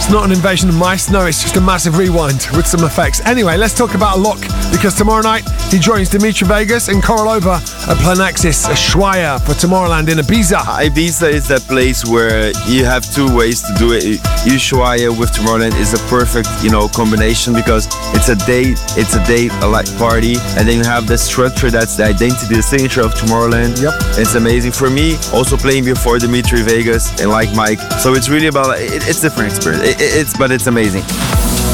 It's not an invasion of mice, no, it's just a massive rewind with some effects. Anyway, let's talk about Alok, because tomorrow night he joins Dimitri Vegas and Korolova at Planaxis Ushuaia for Tomorrowland in Ibiza. Ibiza is that place where you have two ways to do it. Ushuaia with Tomorrowland is a perfect, combination, because it's a date, a light party, and then you have the structure that's the identity, the signature of Tomorrowland. Yep. It's amazing for me. Also playing before Dimitri Vegas and like Mike, so it's really about it's a different experience. But it's amazing.